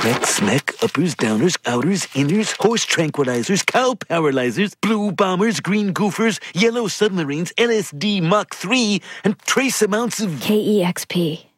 Crack, smack, uppers, downers, outers, inners, horse tranquilizers, cow paralyzers, blue bombers, green goofers, yellow submarines, LSD Mach 3, and trace amounts of... KEXP.